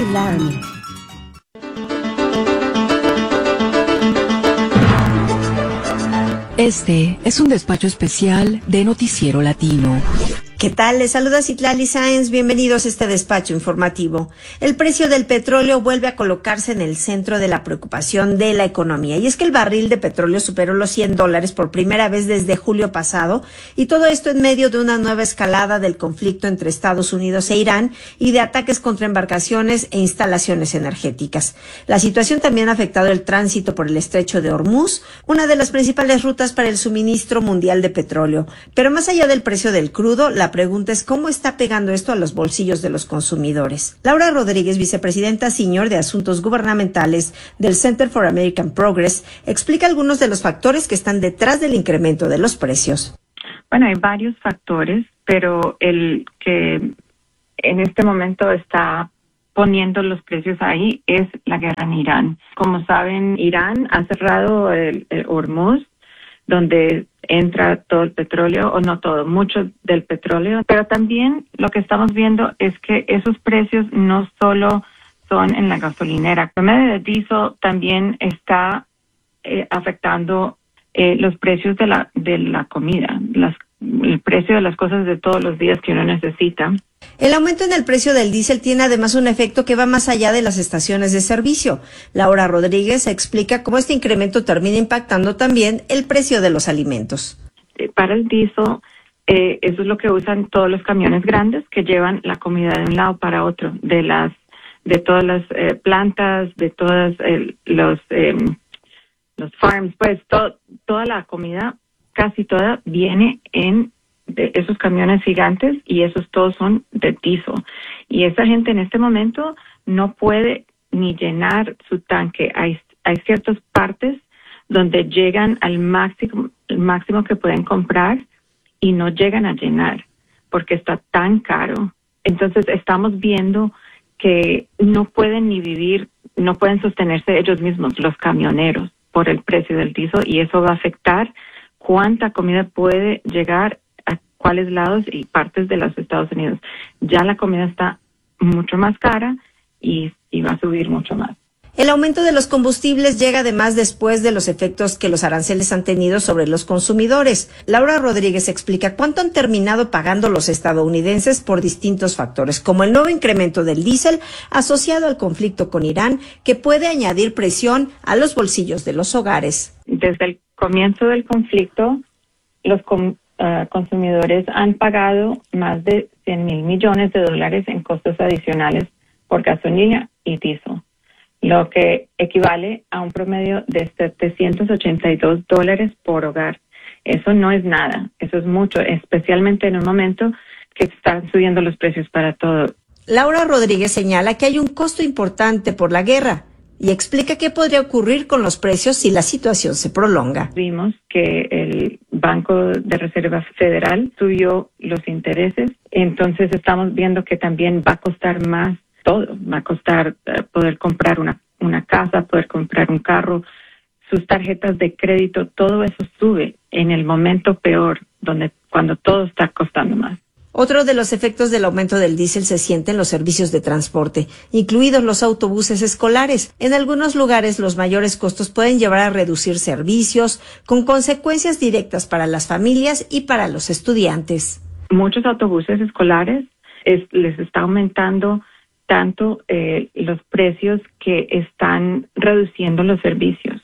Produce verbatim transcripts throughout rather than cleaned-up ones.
David Laramie. Este es un despacho especial de Noticiero Latino. ¿Qué tal? Les saluda Citlali Sáenz. Bienvenidos a este despacho informativo. El precio del petróleo vuelve a colocarse en el centro de la preocupación de la economía. Y es que el barril de petróleo superó los cien dólares por primera vez desde julio pasado. Y todo esto en medio de una nueva escalada del conflicto entre Estados Unidos e Irán y de ataques contra embarcaciones e instalaciones energéticas. La situación también ha afectado el tránsito por el estrecho de Hormuz, una de las principales rutas para el suministro mundial de petróleo. Pero más allá del precio del crudo, la pregunta es cómo está pegando esto a los bolsillos de los consumidores. Laura Rodríguez, vicepresidenta senior de Asuntos Gubernamentales del Center for American Progress, explica algunos de los factores que están detrás del incremento de los precios. Bueno, hay varios factores, pero el que en este momento está poniendo los precios ahí es la guerra en Irán. Como saben, Irán ha cerrado el, el Hormuz, donde entra todo el petróleo, o no todo, mucho del petróleo, pero también lo que estamos viendo es que esos precios no solo son en la gasolinera. El promedio de diésel también está eh, afectando eh, los precios de la de la comida, las, el precio de las cosas de todos los días que uno necesita. El aumento en el precio del diésel tiene además un efecto que va más allá de las estaciones de servicio. Laura Rodríguez explica cómo este incremento termina impactando también el precio de los alimentos. Para el diésel, eh, eso es lo que usan todos los camiones grandes que llevan la comida de un lado para otro, de las de todas las eh, plantas, de todas eh, los eh, los farms, pues to, toda la comida, casi toda, viene en de esos camiones gigantes, y esos todos son de diésel. Y esa gente en este momento no puede ni llenar su tanque. Hay, hay ciertas partes donde llegan al máximo, el máximo que pueden comprar y no llegan a llenar porque está tan caro. Entonces estamos viendo que no pueden ni vivir, no pueden sostenerse ellos mismos, los camioneros, por el precio del diésel, y eso va a afectar cuánta comida puede llegar a cuáles lados y partes de los Estados Unidos. Ya la comida está mucho más cara y, y va a subir mucho más. El aumento de los combustibles llega además después de los efectos que los aranceles han tenido sobre los consumidores. Laura Rodríguez explica cuánto han terminado pagando los estadounidenses por distintos factores, como el nuevo incremento del diésel asociado al conflicto con Irán, que puede añadir presión a los bolsillos de los hogares. Desde el comienzo del conflicto, los com- uh, consumidores han pagado más de cien mil millones de dólares en costos adicionales por gasolina y diésel, lo que equivale a un promedio de setecientos ochenta y dos dólares por hogar. Eso no es nada, eso es mucho, especialmente en un momento que están subiendo los precios para todo. Laura Rodríguez señala que hay un costo importante por la guerra y explica qué podría ocurrir con los precios si la situación se prolonga. Vimos que el Banco de Reserva Federal subió los intereses, entonces estamos viendo que también va a costar más todo. Va a costar uh, poder comprar una, una casa, poder comprar un carro, sus tarjetas de crédito, todo eso sube en el momento peor, donde cuando todo está costando más. Otro de los efectos del aumento del diésel se siente en los servicios de transporte, incluidos los autobuses escolares. En algunos lugares los mayores costos pueden llevar a reducir servicios, con consecuencias directas para las familias y para los estudiantes. Muchos autobuses escolares es, les está aumentando tanto eh, los precios que están reduciendo los servicios.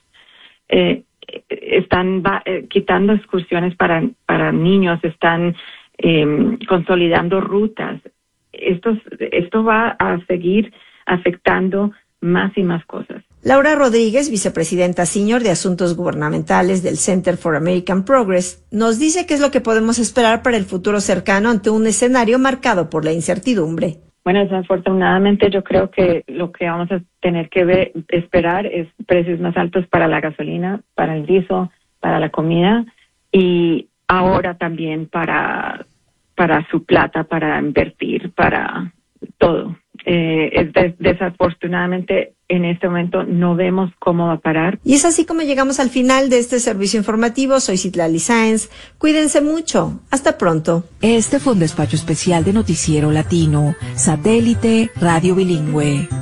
Eh, están va, eh, quitando excursiones para, para niños, están eh, consolidando rutas. Esto, esto va a seguir afectando más y más cosas. Laura Rodríguez, vicepresidenta senior de Asuntos Gubernamentales del Center for American Progress, nos dice qué es lo que podemos esperar para el futuro cercano ante un escenario marcado por la incertidumbre. Bueno, desafortunadamente yo creo que lo que vamos a tener que ver, esperar es precios más altos para la gasolina, para el diésel, para la comida y ahora también para, para su plata, para invertir, para todo. Eh, es des- desafortunadamente en este momento no vemos cómo va a parar. Y es así como llegamos al final de este servicio informativo. Soy Citlali Sáenz. Cuídense mucho. Hasta pronto. Este fue un despacho especial de Noticiero Latino, Satélite Radio Bilingüe.